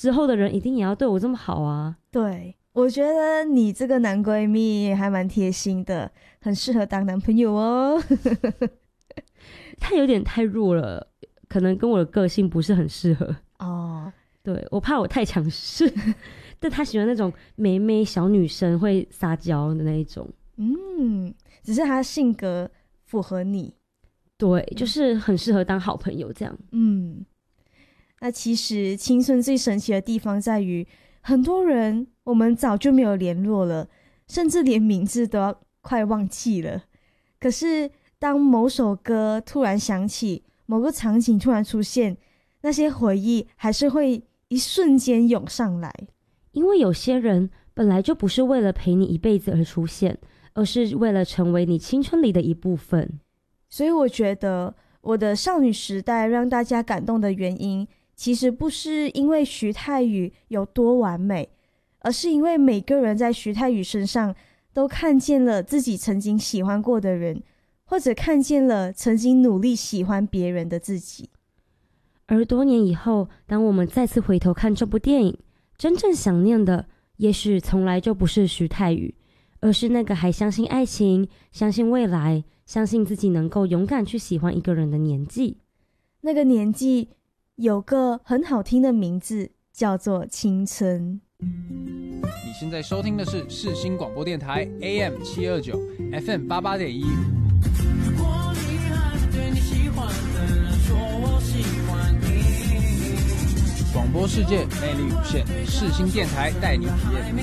之后的人一定也要对我这么好啊。 对，我觉得你这个男闺蜜还蛮贴心的，很适合当男朋友哦。 他有点太弱了，可能跟我的个性不是很适合。 哦， 对，我怕我太强势。但他喜欢那种妹妹小女生会撒娇的那一种。 只是他性格符合你。 对，就是很适合当好朋友这样。 那其实青春最神奇的地方在于，很多人我们早就没有联络了，甚至连名字都要快忘记了。可是当某首歌突然响起，某个场景突然出现，那些回忆还是会一瞬间涌上来。 因为有些人本来就不是为了陪你一辈子而出现，而是为了成为你青春里的一部分。 所以我觉得我的少女时代让大家感动的原因，其实不是因为徐太宇有多完美，而是因为每个人在徐太宇身上都看见了自己曾经喜欢过的人，或者看见了曾经努力喜欢别人的自己。 而多年以后，当我们再次回头看这部电影，真正想念的也许从来就不是徐太宇，而是那个还相信爱情、相信未来、相信自己能够勇敢去喜欢一个人的年纪。 那个年纪有个很好听的名字，叫做青春。 你现在收听的是世新广播电台 AM 729 FM 88.1。如果你还对你喜欢的人说我喜欢你，广播世界魅力无限，世新电台带你体验。